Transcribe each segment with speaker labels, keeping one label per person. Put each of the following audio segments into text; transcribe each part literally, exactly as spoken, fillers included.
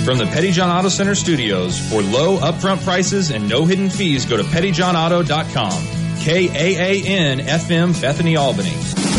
Speaker 1: From the Petty John Auto Center studios, for low upfront prices and no hidden fees, go to petty john auto dot com. K A A N F M Bethany, Albany.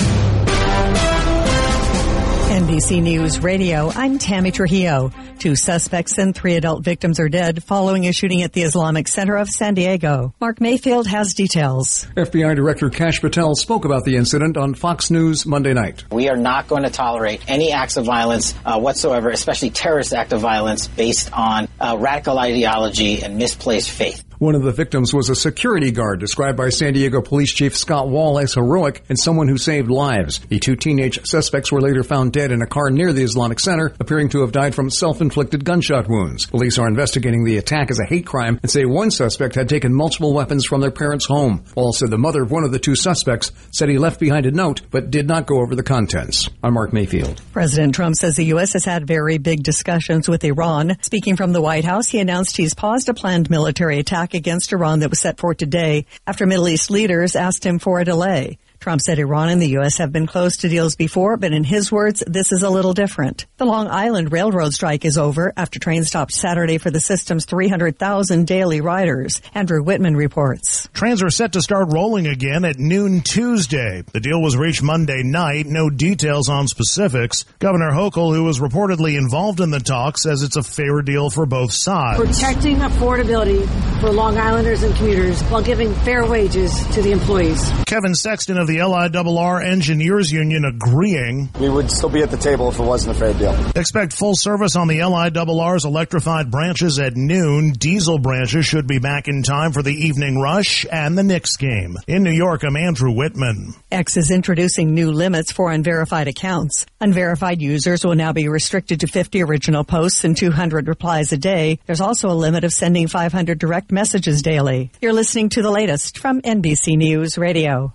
Speaker 2: N B C News Radio, I'm Tammy Trujillo. Two suspects and three adult victims are dead following a shooting at the Islamic Center of San Diego. Mark Mayfield has details.
Speaker 3: F B I Director Kash Patel spoke about the incident on Fox News Monday night.
Speaker 4: We are not going to tolerate any acts of violence uh, whatsoever, especially terrorist act of violence based on uh, radical ideology and misplaced faith.
Speaker 3: One of the victims was a security guard described by San Diego Police Chief Scott Wall as heroic and someone who saved lives. The two teenage suspects were later found dead in a car near the Islamic Center, appearing to have died from self-inflicted gunshot wounds. Police are investigating the attack as a hate crime and say one suspect had taken multiple weapons from their parents' home. Wall said the mother of one of the two suspects said he left behind a note but did not go over the contents. I'm Mark Mayfield.
Speaker 2: President Trump says the U S has had very big discussions with Iran. Speaking from the White House, he announced he's paused a planned military attack against Iran that was set for today after Middle East leaders asked him for a delay. Trump said Iran and the U S have been close to deals before, but in his words, this is a little different. The Long Island Railroad strike is over after trains stopped Saturday for the system's three hundred thousand daily riders. Andrew Whitman reports.
Speaker 5: Trains are set to start rolling again at noon Tuesday. The deal was reached Monday night. No details on specifics. Governor Hochul, who was reportedly involved in the talks, says it's a fair deal for both sides.
Speaker 6: Protecting affordability for Long Islanders and commuters while giving fair wages to the employees.
Speaker 5: Kevin Sexton of the L I R R Engineers Union agreeing.
Speaker 7: We would still be at the table if it wasn't a fair deal.
Speaker 5: Expect full service on the L I R R's electrified branches at noon. Diesel branches should be back in time for the evening rush and the Knicks game. In New York, I'm Andrew Whitman.
Speaker 2: X is introducing new limits for unverified accounts. Unverified users will now be restricted to fifty original posts and two hundred replies a day. There's also a limit of sending five hundred direct messages daily. You're listening to the latest from N B C News Radio.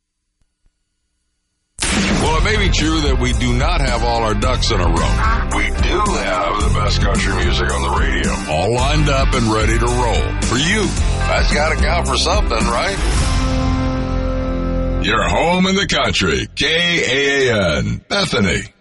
Speaker 8: Well, it may be true that we do not have all our ducks in a row. We do have the best country music on the radio, all lined up and ready to roll. For you, that's got to count for something, right? You're home in the country. K A A N, Bethany.